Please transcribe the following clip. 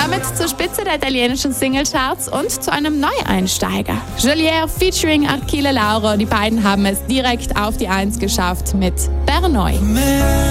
Damit zur Spitze der italienischen Singlecharts und zu einem Neueinsteiger. Geolier featuring Achille Lauro. Die beiden haben es direkt auf die 1 geschafft mit Bernoi.